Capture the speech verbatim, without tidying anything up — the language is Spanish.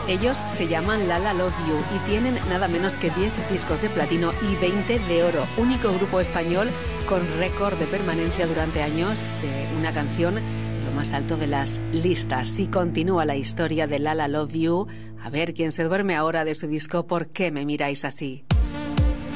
Ellos se llaman La La Love You y tienen nada menos que diez discos de platino y veinte de oro. Único grupo español con récord de permanencia durante años de una canción en lo más alto de las listas. Y continúa la historia de La La Love You. A ver quién se duerme ahora de su disco ¿Por qué me miráis así?